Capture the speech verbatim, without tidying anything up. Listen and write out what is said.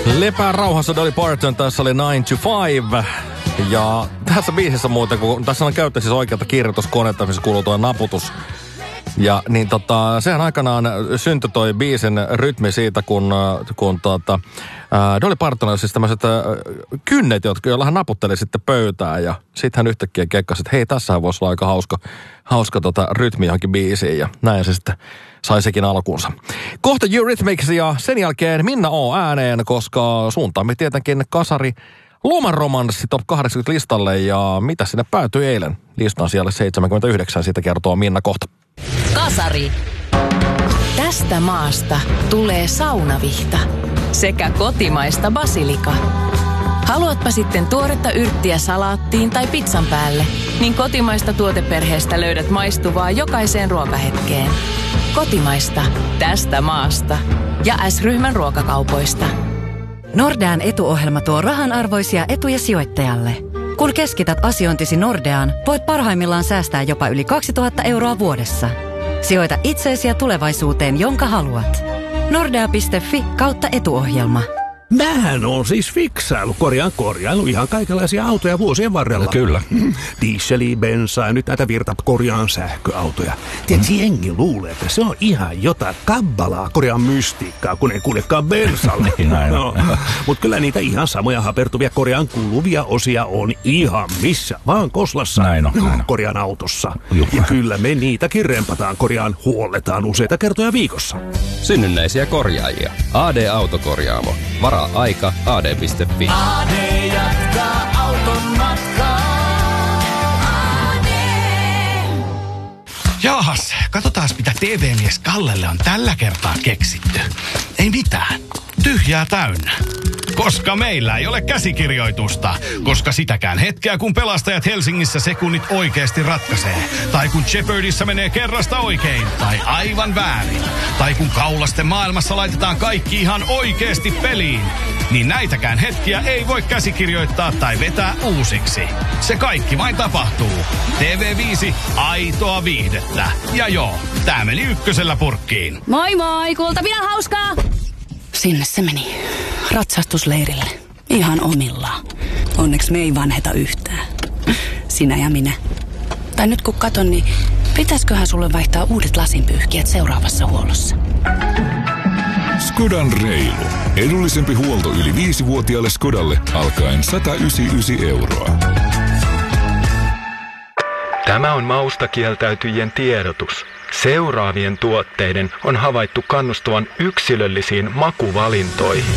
Lepää rauhassa Dolly Parton, tässä oli nine to five. Ja tässä biisissä muuten, kun tässä on käytetty siis oikeata kirjoituskonetta, missä kuuluu tuo naputus. Ja niin tota, sehän aikanaan syntyi toi biisin rytmi siitä, kun, kun tota, ää, Dolly Parton oli siis tämmöiset ää, kynnet, jotka, joilla hän naputteli sitten pöytään. Ja sitten hän yhtäkkiä kekkasi, että hei, tässähän voisi olla aika hauska, hauska tota, rytmi johonkin biisiin. Ja näin se sitten sai sekin alkuunsa. Kohta Eurythmics ja sen jälkeen Minna O ääneen, koska suuntaamme tietenkin kasari lomaromanssi top kahdeksankymmentä listalle. Ja mitä sinne päätyi eilen? Listan siellä seitsemänkymmentäyhdeksän, siitä kertoo Minna kohta. Kasari. Tästä maasta tulee saunavihta sekä kotimaista basilika. Haluatpa sitten tuoretta yrttiä salaattiin tai pizzan päälle, niin kotimaista tuoteperheestä löydät maistuvaa jokaiseen ruokahetkeen. Kotimaista tästä maasta ja S-ryhmän ruokakaupoista. Nordean etuohjelma tuo rahanarvoisia etuja sijoittajalle. Kun keskität asiointisi Nordeaan, voit parhaimmillaan säästää jopa yli kaksituhatta euroa vuodessa. Sijoita itseesi ja tulevaisuuteen, jonka haluat. Nordea piste fi kautta etuohjelma. Mähän on siis fiksailu, korjaan korjailu ihan kaikenlaisia autoja vuosien varrella. No, kyllä. Dieseliä, bensaa ja nyt näitä virta korjaan sähköautoja. Tiedätkö, mm. jengi luulee, että se on ihan jotain kabbalaa korjaan mystiikkaa, kun ei kuljekaan bensalla. no. Mutta kyllä niitä ihan samoja hapertuvia korjaan kuluvia osia on ihan missä vaan koslassa. Näin on, näin on. Korjaan autossa. Juh. Ja kyllä me niitäkin rempataan, korjaan huolletaan useita kertoja viikossa. Synnynnäisiä korjaajia. A D-autokorjaamo. Varaa aika A D piste fi. A D jatkaa auton matkaa. A D. Jaahas, katsotaas mitä T V-mies Kallelle on tällä kertaa keksitty. Ei mitään. Tyhjää täynnä. Koska meillä ei ole käsikirjoitusta. Koska sitäkään hetkeä, kun pelastajat Helsingissä sekunnit oikeasti ratkaisee. Tai kun Jeopardissa menee kerrasta oikein. Tai aivan väärin. Tai kun kaulasten maailmassa laitetaan kaikki ihan oikeasti peliin. Niin näitäkään hetkiä ei voi käsikirjoittaa tai vetää uusiksi. Se kaikki vain tapahtuu. T V viisi, aitoa viihdettä. Ja joo, tää meni ykkösellä purkkiin. Moi moi, kultapidän hauskaa! Sinne se meni. Ratsastusleirille. Ihan omillaan. Onneksi me ei vanheta yhtään. Sinä ja minä. Tai nyt kun katon, niin pitäisköhän sulle vaihtaa uudet lasinpyyhkijät seuraavassa huollossa? Skodan reilu. Edullisempi huolto yli viisivuotiaalle Skodalle alkaen sata yhdeksänkymmentäyhdeksän euroa. Tämä on mausta kieltäytyjien tiedotus. Seuraavien tuotteiden on havaittu kannustavan yksilöllisiin makuvalintoihin.